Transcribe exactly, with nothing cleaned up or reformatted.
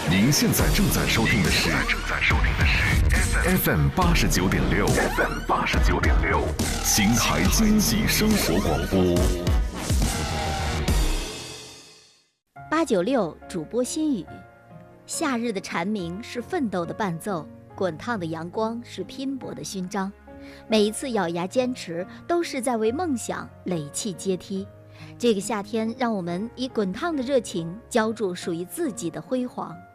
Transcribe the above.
您现在正在收听的是正在收听的是 F M 八十九点六 F M 八十九点六邢台经济生活广播。 八九六主播心语：夏日的蝉鸣是奋斗的伴奏，滚烫的阳光是拼搏的勋章。每一次咬牙坚持，都是在为梦想垒砌阶梯。这个夏天，让我们以滚烫的热情浇筑属于自己的辉煌。